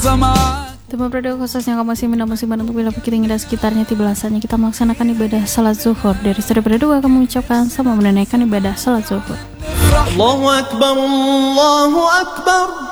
Tema periode khususnya kaum muslimin dan muslimat untuk wilayah Bukit Tinggi dan sekitarnya, tibalasanya kita melaksanakan ibadah salat zuhur. Dari istri berdua kami mengucapkan sama menunaikan ibadah salat zuhur. Allahu Akbar, Allahu Akbar.